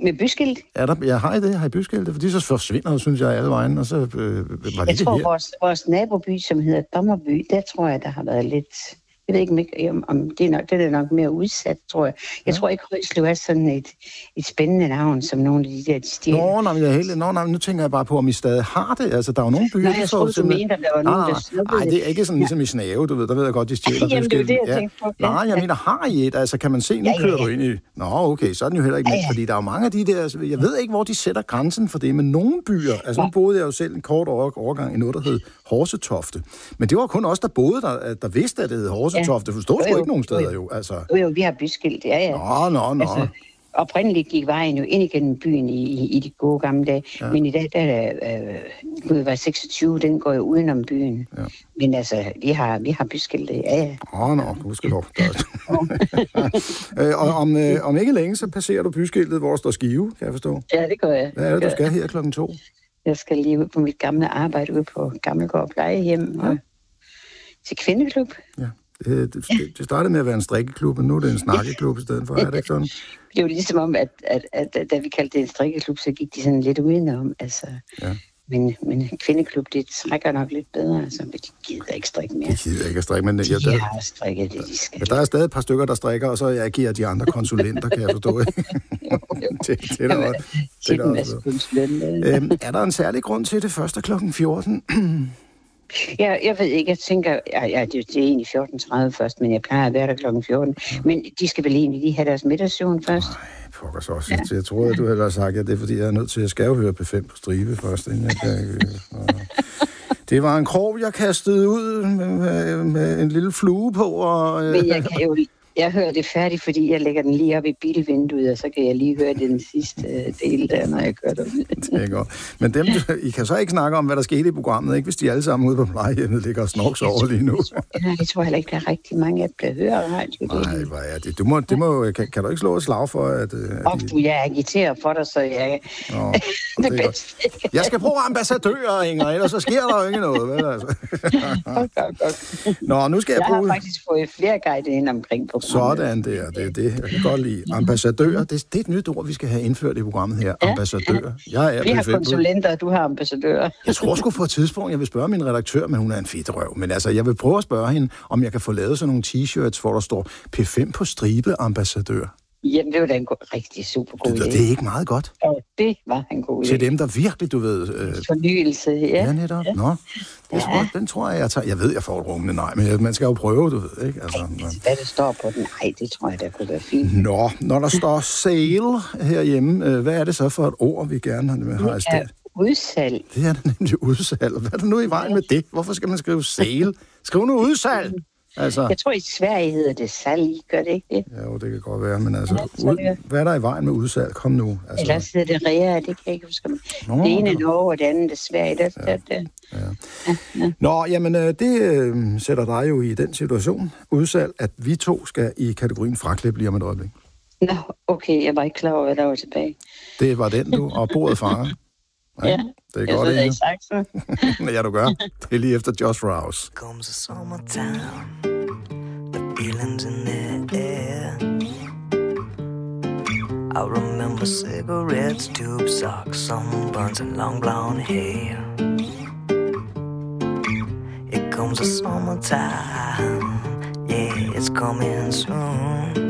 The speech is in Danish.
Med byskilt? Har I byskilte? Fordi så forsvinder, synes jeg, alle vejen, og så var det jeg tror, her. Vores naboby, som hedder Dommerby, der tror jeg, der har været lidt... Jeg ved ikke, om det er nok mere udsat, tror jeg. Jeg tror ikke, Højslev er sådan et spændende navn, som nogle af de der, de stjæler. Nu tænker jeg bare på, om I stadig har det. Altså, der er jo nogle byer, jeg troede, du mente, at der var nogen, der snuppede det. Nej, det er ikke sådan ligesom i Snave, du ved. Der ved jeg godt, de stjæler. Jamen, det er det, jeg tænkte på. Nej, jeg mener, har I et? Altså, kan man se, nu kører du ind i... Nå, okay, så er den jo heller ikke med, fordi der er jo mange af de der... Jeg ved ikke, hvor de sætter grænsen for det, men nogle byer... Altså, nu boede jeg jo selv en kort overgang i noget, der hed Horsetofte. Men det var kun os, der boede der vidste, at det hed Horsetofte. Forstod sgu ikke nogen steder jo, altså. Jo, vi har byskilt, ja. Nå. Altså, oprindeligt gik vejen jo ind igennem byen i de gode gamle dage, men i dag, der er var 26, den går jo udenom byen. Ja. Men altså, vi har byskilt, ja. Gudskelov. Og om ikke længe, så passerer du byskiltet, hvor der står Skive, kan jeg forstå. Ja, det gør jeg. Hvad er det, du skal her 2:00? Jeg skal lige ud på mit gamle arbejde ude på Gammelgård Plejehjem og til kvindeklub. Ja. Det startede med at være en strikkeklub, men nu er det en snakkeklub i stedet for. Er det ikke sådan? Det er jo ligesom om, at da vi kaldte det en strikkeklub, så gik de sådan lidt udenom. Altså. Ja. Men kvindeklub, det trækker nok lidt bedre. Altså, men de gider ikke strikke mere. De gider ikke at strikke, men... De har strikket det, de skal. Men der er stadig et par stykker, der strikker, og så agerer de andre konsulenter, kan jeg forstå. Det er der også. Er der en særlig grund til det første kl. 14? Jeg ved ikke, jeg tænker, det er egentlig 14:30 først, men jeg plejer at være der kl. 14. Men de skal vel egentlig lige have deres middagssøvn først. Nej, pokker så også. Ja. Jeg troede, at du havde sagt, at det er, fordi jeg er nødt til at høre P5 på stribe først, inden jeg kan... Det var en krog, jeg kastede ud med en lille flue på, og... Men jeg hører det færdigt, fordi jeg lægger den lige op i bilvinduet, og så kan jeg lige høre den sidste del der, når jeg kører derud. Det er godt. Men I kan så ikke snakke om, hvad der skete i programmet, ikke? Hvis de alle sammen ude på plejehjemmet ligger og snorks over lige nu. Jeg tror heller ikke, der er rigtig mange, at der hører radio. Nej, hvad er det? Kan du ikke slå et slag for, at... Jeg agiterer for dig, så jeg... det er godt. Jeg skal bruge ambassadører, Inger, ellers så sker der jo ikke noget, vel? Altså. Godt. Nå, nu skal jeg bruge... Jeg har faktisk fået flere guider ind omkring på. Sådan der, det er det. Jeg kan godt lide. Ambassadør, det er et nyt ord, vi skal have indført i programmet her. Ja. Ambassadør. Vi har konsulenter, og du har ambassadører. Jeg tror sgu på et tidspunkt, jeg vil spørge min redaktør, men hun er en fedterøv. Men altså, jeg vil prøve at spørge hende, om jeg kan få lavet sådan nogle t-shirts, hvor der står P5 på stribe ambassadør. Jamen, det var da en rigtig super god idé. Det er ikke meget godt. Ja, det var en god idé. Til dem, der virkelig, du ved... Fornyelse, ja. Ja, netop. Ja. Nå, det er godt, den tror jeg tager. Jeg ved, jeg får et rungende nej, men man skal jo prøve, du ved, ikke? Altså, hvad det står på den? Nej, det tror jeg, der kunne være fint. Nå, når der står sale herhjemme, hvad er det så for et ord, vi gerne har i stedet? Udsalg. Det er da nemlig udsalg. Hvad er der nu i vejen med det? Hvorfor skal man skrive sale? Skriv nu udsalg! Altså, jeg tror, i Sverige hedder det salg, gør det ikke det? Jo, det kan godt være, men altså, hvad er der i vejen med udsalg? Kom nu. Altså. Ellers hedder det rea, det kan jeg ikke huske. Det ene er Norge, og det andet er Sverige. Ja. Nå, jamen, det sætter dig jo i den situation, udsalg, at vi to skal i kategorien fraklip lige om et øjeblik. Nå, okay, jeg var ikke klar over, hvad der var tilbage. Det var den, du, og bordet fanger. Ja, det er godt, jeg sagt så. Ja, du gør. Det er lige efter Josh Rouse. Comes the summertime, the feelings in the air. I remember cigarettes, tube socks, sunburns and long blonde hair. It comes the summertime, yeah, it's coming soon.